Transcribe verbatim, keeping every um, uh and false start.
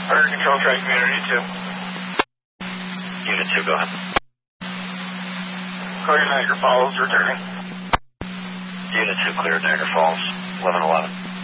Fire Control, Tri Community two. Unit two, go ahead. Clear Niagara Falls, returning. Unit two, clear Niagara Falls, eleven eleven.